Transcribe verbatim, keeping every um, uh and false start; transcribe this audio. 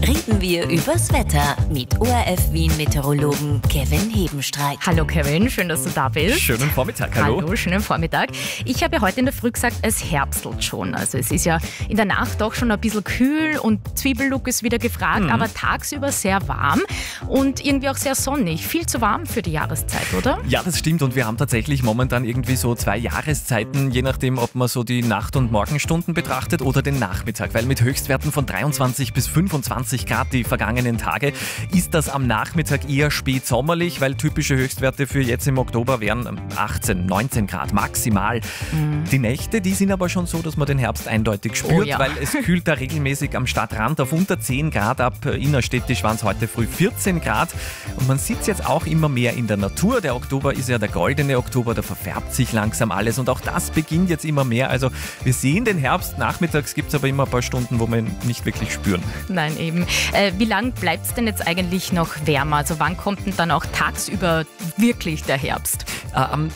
reden wir übers Wetter mit O R F Wien Meteorologen Kevin Hebenstreit. Hallo Kevin, schön, dass du da bist. Schönen Vormittag, hallo. Hallo, schönen Vormittag. Ich habe ja heute in der Früh gesagt, es herbstelt schon. Also es ist ja in der Nacht doch schon ein bisschen kühl und Zwiebellook ist wieder gefragt, mhm. aber tagsüber sehr warm und irgendwie auch sehr sonnig. Viel zu warm für die Jahreszeit, oder? Ja, das stimmt und wir haben tatsächlich momentan irgendwie so zwei Jahreszeiten, je nachdem, ob man so die Nacht- und Morgenstunden betrachtet oder den Nachmittag, weil mit Höchstwerten von dreiundzwanzig bis fünfundzwanzig Grad die vergangenen Tage ist das am Nachmittag eher spätsommerlich, weil typische Höchstwerte für jetzt im Oktober wären achtzehn, neunzehn Grad maximal. Mhm. Die Nächte, die sind aber schon so, dass man den Herbst eindeutig spürt, oh ja. weil es kühlt da regelmäßig am Stadtrand auf unter zehn Grad ab. Innerstädtisch waren es heute früh vierzehn Grad und man sieht es jetzt auch immer mehr in der Natur. Der Oktober ist ja der goldene Oktober, da verfärbt sich langsam alles und auch das beginnt jetzt immer mehr. Also wir sehen den Herbst, nachmittags gibt es aber immer ein paar Stunden, wo wir ihn nicht wirklich spüren. Nein, eben. Äh, wie lange bleibt es denn jetzt eigentlich noch wärmer? Also wann kommt denn dann auch tagsüber wirklich der Herbst? Äh, am